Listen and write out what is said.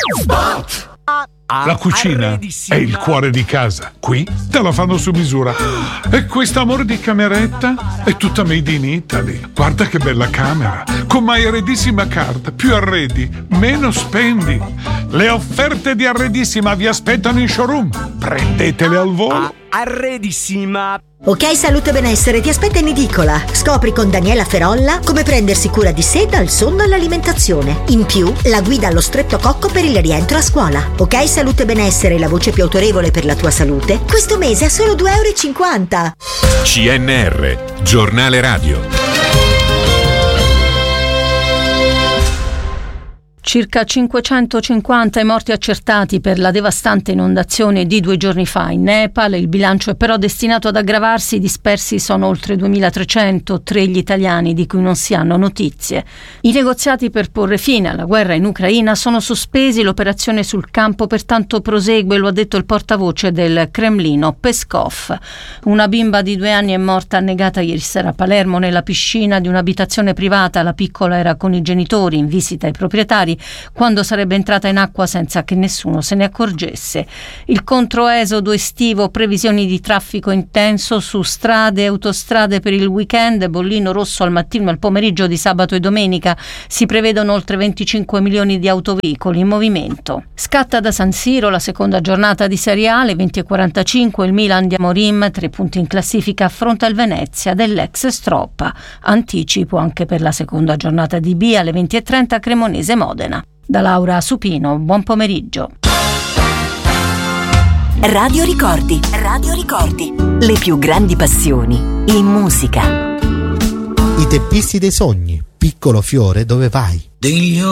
La cucina è il cuore di casa. Qui te la fanno su misura. E quest'amore di cameretta è tutta made in Italy. Guarda che bella camera. Con My Arredissima Card. Più arredi, meno spendi. Le offerte di Arredissima vi aspettano in showroom. Prendetele al volo. Arredissima. Ok Salute e Benessere ti aspetta in edicola. Scopri con Daniela Ferolla come prendersi cura di sé dal sonno all'alimentazione. In più, la guida allo streptococco per il rientro a scuola. Ok Salute e Benessere, la voce più autorevole per la tua salute. Questo mese a solo €2,50. CNR, giornale radio. Circa 550 i morti accertati per la devastante inondazione di 2 giorni fa in Nepal. Il bilancio è però destinato ad aggravarsi. I dispersi sono oltre 2.300, 3 gli italiani di cui non si hanno notizie. I negoziati per porre fine alla guerra in Ucraina sono sospesi. L'operazione sul campo pertanto prosegue, lo ha detto il portavoce del Cremlino, Peskov. Una bimba di 2 anni è morta annegata ieri sera a Palermo nella piscina di un'abitazione privata. La piccola era con i genitori in visita ai proprietari quando sarebbe entrata in acqua senza che nessuno se ne accorgesse. Il controesodo estivo, previsioni di traffico intenso su strade e autostrade per il weekend, bollino rosso al mattino e al pomeriggio di sabato e domenica. Si prevedono oltre 25 milioni di autoveicoli in movimento. Scatta da San Siro la seconda giornata di Serie A, alle 20:45 il Milan di Amorim, 3 punti in classifica, affronta il Venezia dell'ex Stroppa. Anticipo anche per la seconda giornata di B alle 20:30 Cremonese Modena. Da Laura Supino, buon pomeriggio. Radio Ricordi. Radio Ricordi. Le più grandi passioni in musica. I teppisti dei sogni. Piccolo fiore dove vai.